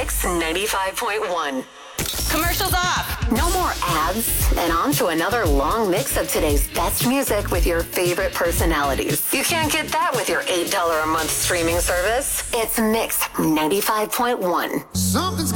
Mix 95.1. Commercials off. No more ads, and on to another long mix of today's best music with your favorite personalities. You can't get that with your $8 a month streaming service. It's Mix 95.1. Something's